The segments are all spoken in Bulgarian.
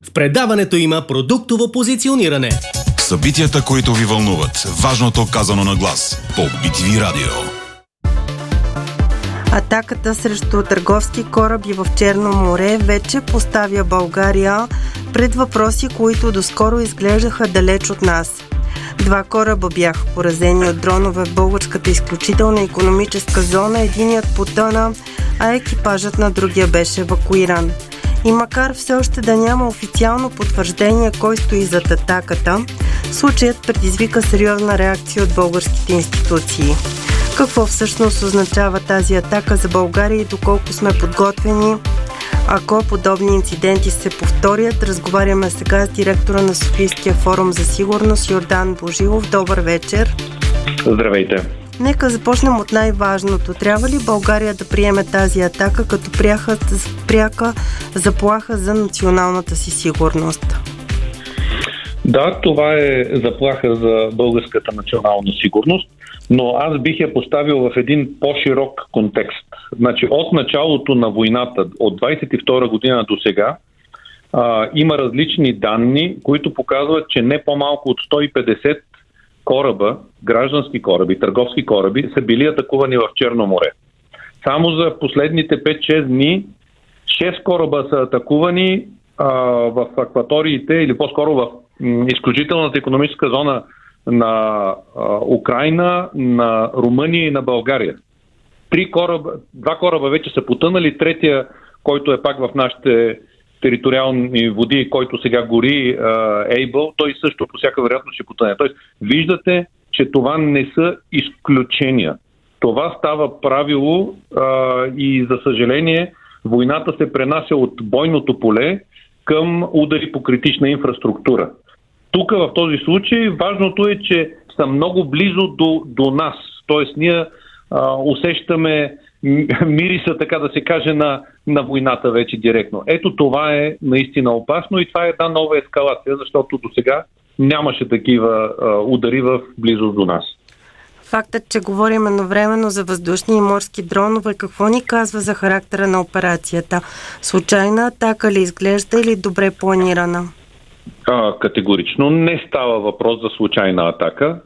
В предаването има продуктово позициониране. Събитията, които ви вълнуват. Важното казано на глас. По BTV Радио. Атаката срещу търговски кораби в Черно море вече поставя България пред въпроси, които доскоро изглеждаха далеч от нас. 2 кораба бяха поразени от дронове в българската изключителна икономическа зона, единият потъна, а екипажът на другия беше евакуиран. И макар все още да няма официално потвърждение кой стои зад атаката, случаят предизвика сериозна реакция от българските институции. Какво всъщност означава тази атака за България и доколко сме подготвени, ако подобни инциденти се повторят? Разговаряме сега с директора на Софийския форум за сигурност Йордан Божилов. Добър вечер. Здравейте. Нека започнем от най-важното. Трябва ли България да приеме тази атака като пряка заплаха за националната си сигурност? Да, това е заплаха за българската национална сигурност, но аз бих я поставил в един по-широк контекст. Значи, от началото на войната, от 22 година до сега, има различни данни, които показват, че не по-малко от 150 кораба, граждански кораби, търговски кораби, са били атакувани в Черно море. Само за последните 5-6 дни 6 кораба са атакувани в акваториите, или по-скоро в изключителната икономическа зона на Украйна, на Румъния и на България. 2 кораба вече са потънали, третия, който е пак в нашите териториални води, който сега гори, Ейбъл, той също по всяка вероятност ще потъне. Тоест, виждате, че това не са изключения. Това става правило и за съжаление войната се пренася от бойното поле към удари по критична инфраструктура. Тук в този случай важното е, че са много близо до нас. Тоест ние усещаме мириса, така да се каже, на войната вече директно. Ето това е наистина опасно и това е една нова ескалация, защото досега нямаше такива удари в близост до нас. Фактът, че говорим едновременно за въздушни и морски дронове, какво ни казва за характера на операцията? Случайна атака ли изглежда или добре планирана? Категорично не става въпрос за случайна атака.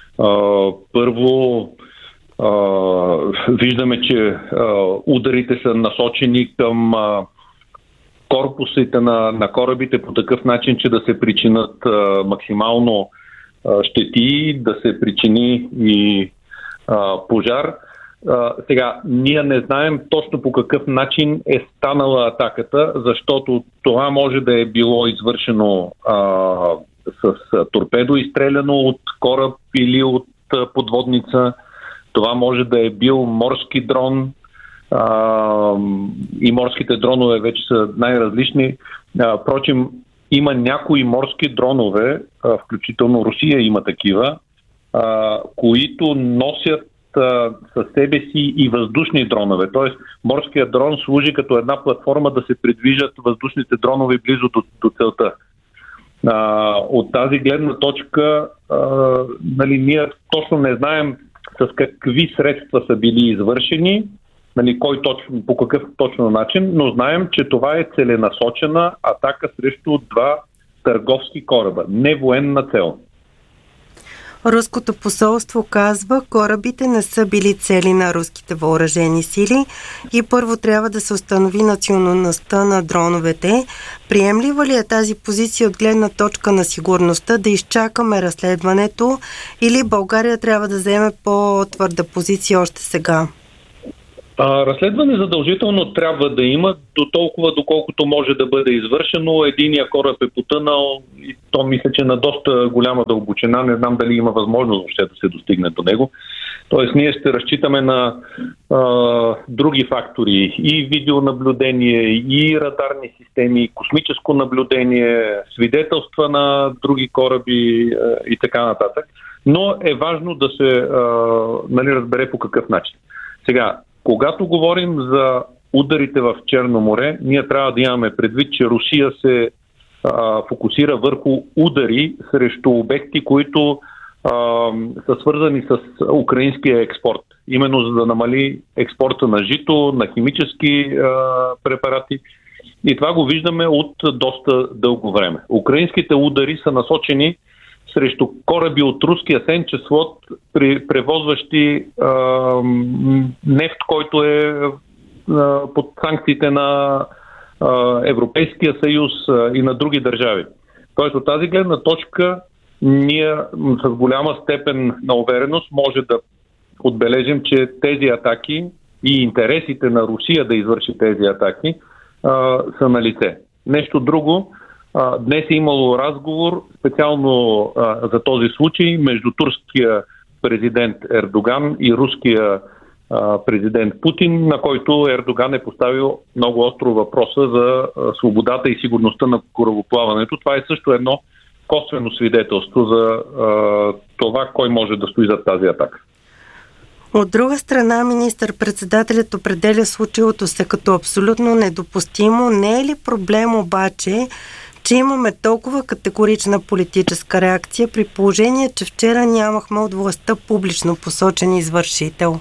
Първо, виждаме, че ударите са насочени към корпусите на корабите по такъв начин, че да се причинят максимално щети, да се причини и пожар. Сега, ние не знаем точно по какъв начин е станала атаката, защото това може да е било извършено с торпедо изстреляно от кораб или от подводница. Това може да е бил морски дрон и морските дронове вече са най-различни. Впрочем, има някои морски дронове, включително Русия има такива, които носят със себе си и въздушни дронове. Тоест, морският дрон служи като една платформа да се придвижат въздушните дронове близо до целта. От тази гледна точка, ние точно не знаем с какви средства са били извършени, по какъв точно начин, но знаем, че това е целенасочена атака срещу 2 търговски кораба, не военна цел. Руското посолство казва, корабите не са били цели на руските въоръжени сили и първо трябва да се установи националността на дроновете. Приемлива ли е тази позиция от гледна точка на сигурността, да изчакаме разследването или България трябва да вземе по-твърда позиция още сега? Разследване задължително трябва да има до толкова, доколкото може да бъде извършено. Единия кораб е потънал и то мисля, че на доста голяма дълбочина. Не знам дали има възможност въобще да се достигне до него. Тоест ние ще разчитаме на други фактори. И видеонаблюдение, и радарни системи, и космическо наблюдение, свидетелства на други кораби и така нататък. Но е важно да се разбере по какъв начин. Сега, когато говорим за ударите в Черно море, ние трябва да имаме предвид, че Русия се фокусира върху удари срещу обекти, които са свързани с украинския експорт. Именно за да намали експорта на жито, на химически препарати И това го виждаме от доста дълго време. Украинските удари са насочени срещу кораби от руския Сенчес флот, превозващи нефт, който е под санкциите на Европейския съюз и на други държави. Тоест от тази гледна точка ние с голяма степен на увереност може да отбележим, че тези атаки и интересите на Русия да извърши тези атаки са на лице. Нещо друго, днес е имало разговор специално за този случай между турския президент Ердоган и руския президент Путин, на който Ердоган е поставил много остро въпроса за свободата и сигурността на корабоплаването. Това е също едно косвено свидетелство за това, кой може да стои зад тази атака. От друга страна, министър-председателят определя случилото се като абсолютно недопустимо. Не е ли проблем обаче, че имаме толкова категорична политическа реакция при положение, че вчера нямахме от властта публично посочен извършител?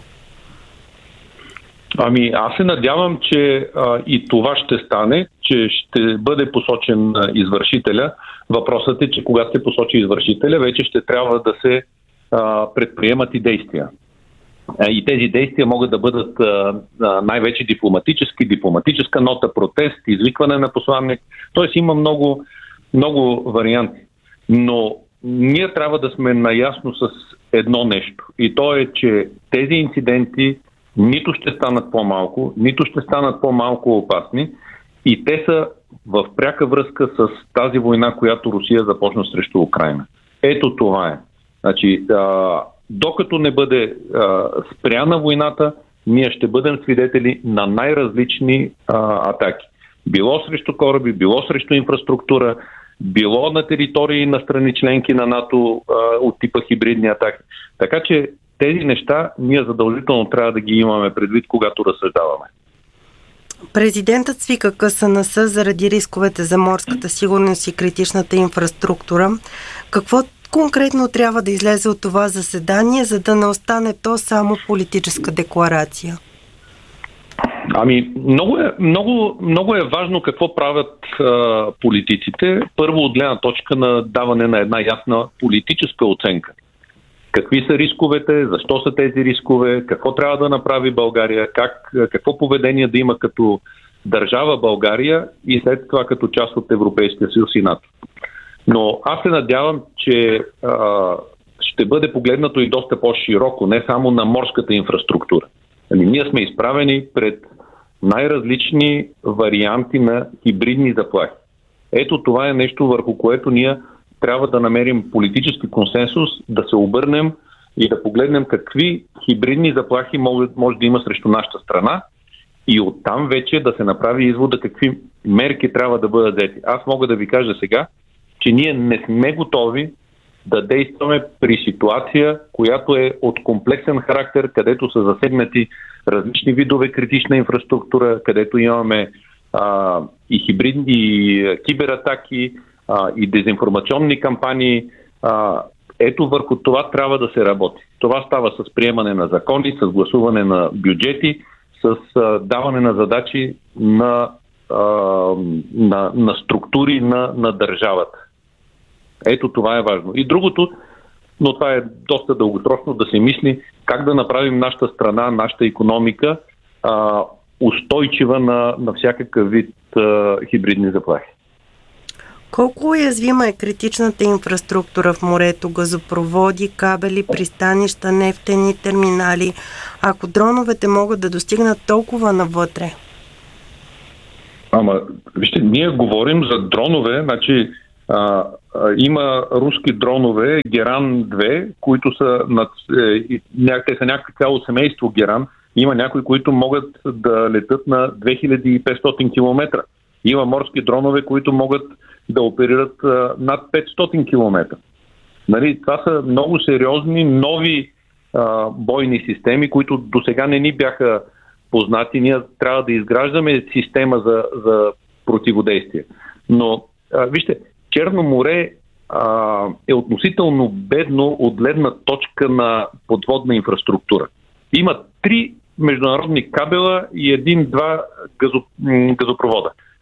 Аз се надявам, че и това ще стане, че ще бъде посочен извършителя. Въпросът е, че когато се посочи извършителя, вече ще трябва да се предприемат и действия. И тези действия могат да бъдат най-вече дипломатическа нота, протест, извикване на посланник. Тоест има много, много варианти. Но ние трябва да сме наясно с едно нещо. И то е, че тези инциденти нито ще станат по-малко, нито ще станат по-малко опасни и те са в пряка връзка с тази война, която Русия започна срещу Украйна. Ето това е. Значи, докато не бъде спряна войната, ние ще бъдем свидетели на най-различни атаки. Било срещу кораби, било срещу инфраструктура, било на територии на страни членки на НАТО от типа хибридни атаки. Така че тези неща ние задължително трябва да ги имаме предвид, когато разсъждаваме. Президентът свика КСНС заради рисковете за морската сигурност и критичната инфраструктура. Какво конкретно трябва да излезе от това заседание, за да не остане то само политическа декларация? Много е важно какво правят политиците. Първо от гледна точка на даване на една ясна политическа оценка. Какви са рисковете, защо са тези рискове, какво трябва да направи България, какво поведение да има като държава България и след това като част от Европейския съюз и НАТО. Но аз се надявам, че ще бъде погледнато и доста по-широко, не само на морската инфраструктура. Ние сме изправени пред най-различни варианти на хибридни заплахи. Ето това е нещо, върху което ние трябва да намерим политически консенсус, да се обърнем и да погледнем какви хибридни заплахи може да има срещу нашата страна и оттам вече да се направи извода какви мерки трябва да бъдат взети. Аз мога да ви кажа сега, че ние не сме готови да действаме при ситуация, която е от комплексен характер, където са засегнати различни видове критична инфраструктура, където имаме и хибридни, и кибератаки, и дезинформационни кампании. Ето върху това трябва да се работи. Това става с приемане на закони, с гласуване на бюджети, с даване на задачи на структури на държавата. Ето това е важно. И другото, но това е доста дългосрочно, да се мисли как да направим нашата страна, нашата икономика устойчива на всякакъв вид хибридни заплахи. Колко уязвима е критичната инфраструктура в морето, газопроводи, кабели, пристанища, нефтени терминали, ако дроновете могат да достигнат толкова навътре? Вижте, ние говорим за дронове, значи има руски дронове, Геран 2, които са те са някакво цяло семейство Геран. Има някои, които могат да летат на 2500 км. Има морски дронове, които могат да оперират над 500 км. Нали, това са много сериозни, нови бойни системи, които досега не ни бяха познати. Ние трябва да изграждаме система за противодействие. Но, вижте, Черно море е относително бедно от гледна точка на подводна инфраструктура. Има 3 международни кабела и 1-2 газопровода.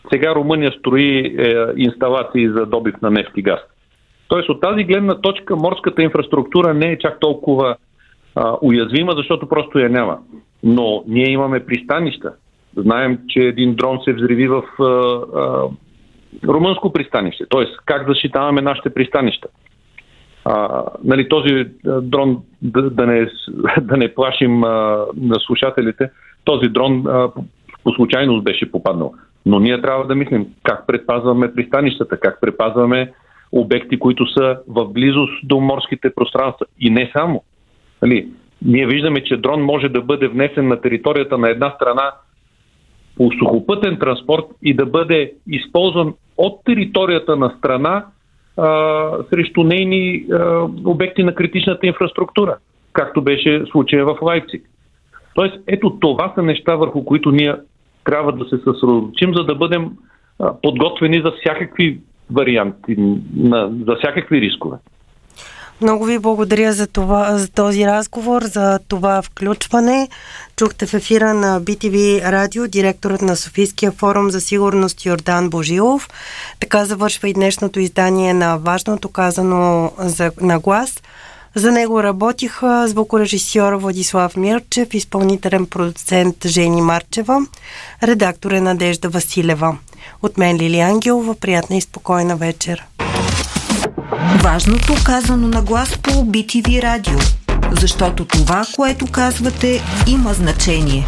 сега Румъния строи инсталации за добив на нефт и газ. Тоест от тази гледна точка морската инфраструктура не е чак толкова уязвима, защото просто я няма. Но ние имаме пристанища. Знаем, че един дрон се взриви в румънско пристанище. Тоест, как защитаваме нашите пристанища? Нали, този дрон, да не плашим на слушателите, този дрон по случайност беше попаднал. Но ние трябва да мислим как предпазваме пристанищата, как предпазваме обекти, които са в близост до морските пространства. И не само. Нали, ние виждаме, че дрон може да бъде внесен на територията на една страна по сухопътен транспорт и да бъде използван от територията на страна срещу нейни обекти на критичната инфраструктура, както беше случая в Лайпциг. Тоест, ето това са неща, върху които ние трябва да се съсредоточим, за да бъдем подготвени за всякакви варианти, за всякакви рискове. Много ви благодаря за този разговор, за това включване. Чухте в ефира на BTV Радио директорът на Софийския форум за сигурност Йордан Божилов. Така завършва и днешното издание на Важното казано на глас. За него работиха звукорежисьор Владислав Мирчев, изпълнителен продуцент Жени Марчева, редактор е Надежда Василева. От мен Лили Ангелова, приятна и спокойна вечер. Важното казано на глас по BTV Радио, защото това, което казвате, има значение.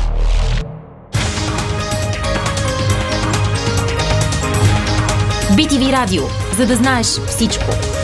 BTV Радио, за да знаеш всичко.